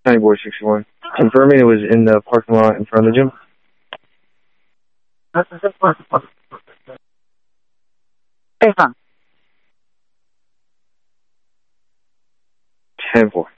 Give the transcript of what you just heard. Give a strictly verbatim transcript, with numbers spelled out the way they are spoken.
County Board sixty-one. Confirming it was in the parking lot in front of the gym. Hey, huh? ten four.